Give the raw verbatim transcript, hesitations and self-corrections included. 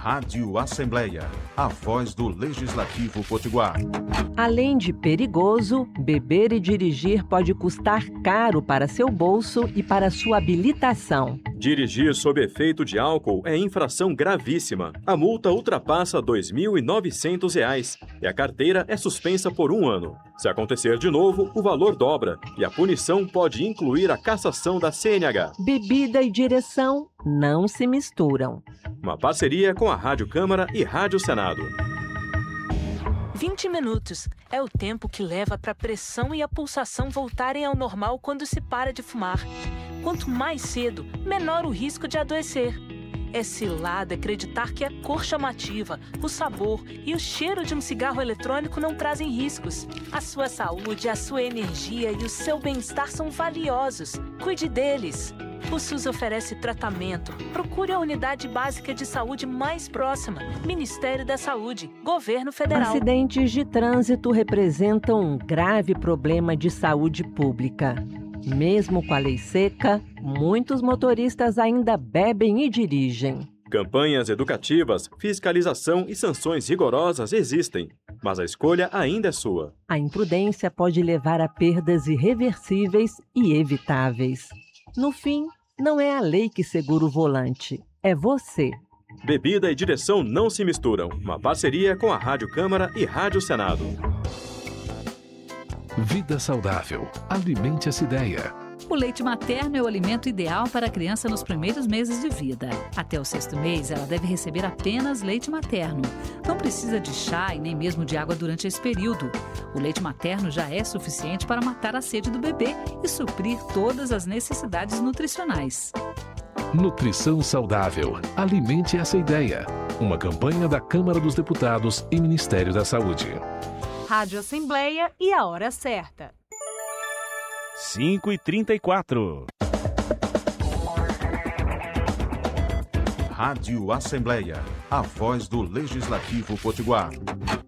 Rádio Assembleia, a voz do Legislativo Potiguar. Além de perigoso, beber e dirigir pode custar caro para seu bolso e para sua habilitação. Dirigir sob efeito de álcool é infração gravíssima. A multa ultrapassa dois mil e novecentos reais e a carteira é suspensa por um ano. Se acontecer de novo, o valor dobra e a punição pode incluir a cassação da C N H. Bebida e direção não se misturam. Uma parceria com a Rádio Câmara e Rádio Senado. vinte minutos é o tempo que leva para a pressão e a pulsação voltarem ao normal quando se para de fumar. Quanto mais cedo, menor o risco de adoecer. É cilada acreditar que a cor chamativa, o sabor e o cheiro de um cigarro eletrônico não trazem riscos. A sua saúde, a sua energia e o seu bem-estar são valiosos. Cuide deles. O SUS oferece tratamento. Procure a unidade básica de saúde mais próxima. Ministério da Saúde, Governo Federal. Acidentes de trânsito representam um grave problema de saúde pública. Mesmo com a lei seca, muitos motoristas ainda bebem e dirigem. Campanhas educativas, fiscalização e sanções rigorosas existem, mas a escolha ainda é sua. A imprudência pode levar a perdas irreversíveis e evitáveis. No fim, não é a lei que segura o volante, é você. Bebida e direção não se misturam. Uma parceria com a Rádio Câmara e Rádio Senado. Vida saudável. Alimente essa ideia. O leite materno é o alimento ideal para a criança nos primeiros meses de vida. Até o sexto mês, ela deve receber apenas leite materno. Não precisa de chá e nem mesmo de água durante esse período. O leite materno já é suficiente para matar a sede do bebê e suprir todas as necessidades nutricionais. Nutrição saudável. Alimente essa ideia. Uma campanha da Câmara dos Deputados e Ministério da Saúde. Rádio Assembleia e a hora certa. cinco e trinta e quatro. Rádio Assembleia, a voz do Legislativo Potiguar.